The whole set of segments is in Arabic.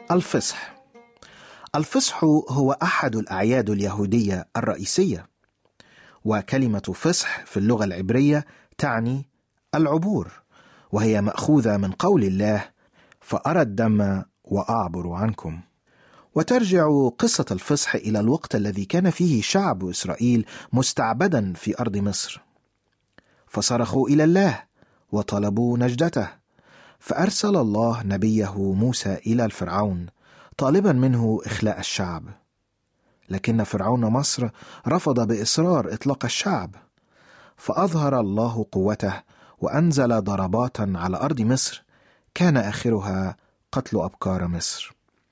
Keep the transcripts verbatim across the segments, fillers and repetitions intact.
الفصح. الفصح هو أحد الأعياد اليهودية الرئيسية، وكلمة فصح في اللغة العبرية تعني العبور، وهي مأخوذة من قول الله: فأرى الدم وأعبر عنكم. وترجع قصة الفصح إلى الوقت الذي كان فيه شعب إسرائيل مستعبدا في أرض مصر، فصرخوا إلى الله وطلبوا نجدته، فأرسل الله نبيه موسى إلى الفرعون طالبا منه إخلاء الشعب. لكن فرعون مصر رفض بإصرار إطلاق الشعب، فأظهر الله قوته وأنزل ضربات على أرض مصر كان آخرها قتل أبكار مصر.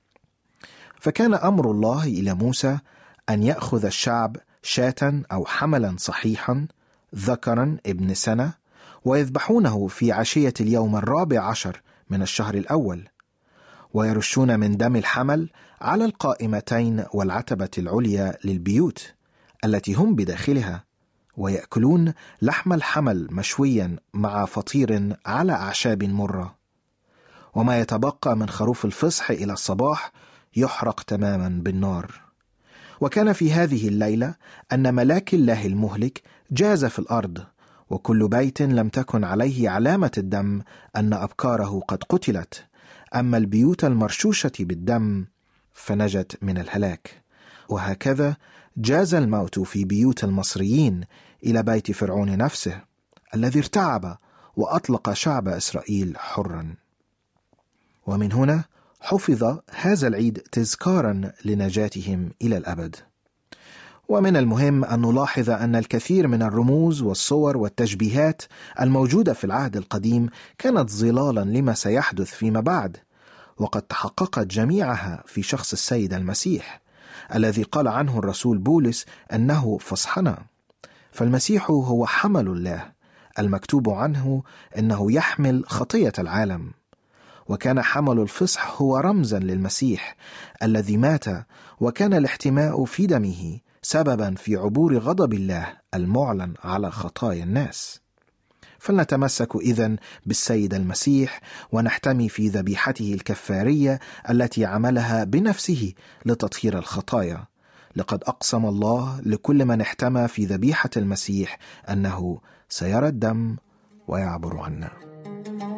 فكان أمر الله إلى موسى أن يأخذ الشعب شاة أو حملا صحيحا ذكرا ابن سنة، ويذبحونه في عشية اليوم الرابع عشر من الشهر الأول، ويرشون من دم الحمل على القائمتين والعتبة العليا للبيوت التي هم بداخلها، ويأكلون لحم الحمل مشويا مع فطير على أعشاب مرة، وما يتبقى من خروف الفصح إلى الصباح يحرق تماما بالنار. وكان في هذه الليلة أن ملاك الله المهلك جاز في الأرض، وكل بيت لم تكن عليه علامة الدم أن أبكاره قد قتلت، أما البيوت المرشوشة بالدم فنجت من الهلاك. وهكذا جاز الموت في بيوت المصريين إلى بيت فرعون نفسه الذي ارتعب وأطلق شعب إسرائيل حرا. ومن هنا حفظ هذا العيد تذكارا لنجاتهم إلى الأبد. ومن المهم أن نلاحظ أن الكثير من الرموز والصور والتشبيهات الموجودة في العهد القديم كانت ظلالا لما سيحدث فيما بعد، وقد تحققت جميعها في شخص السيد المسيح الذي قال عنه الرسول بولس أنه فصحنا. فالمسيح هو حمل الله المكتوب عنه أنه يحمل خطية العالم، وكان حمل الفصح هو رمزا للمسيح الذي مات، وكان الاحتماء في دمه سببا في عبور غضب الله المعلن على خطايا الناس. فلنتمسك إذن بالسيد المسيح ونحتمي في ذبيحته الكفارية التي عملها بنفسه لتطهير الخطايا، لقد أقسم الله لكل من احتمى في ذبيحة المسيح أنه سيرى الدم ويعبر عنا.